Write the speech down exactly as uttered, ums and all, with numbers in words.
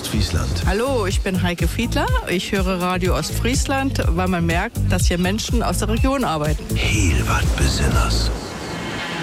Ostfriesland. Hallo, ich bin Heike Fiedler. Ich höre Radio Ostfriesland, weil man merkt, dass hier Menschen aus der Region arbeiten. Heel wat Besinners.